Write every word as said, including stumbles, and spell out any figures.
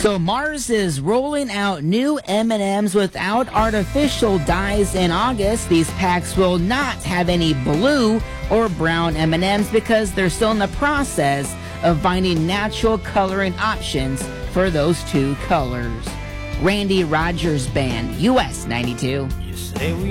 So Mars is rolling out new M and M's without artificial dyes in August. These packs will not have any blue or brown M and M's because they're still in the process of finding natural coloring options for those two colors. Randy Rogers Band, U S ninety-two. You say we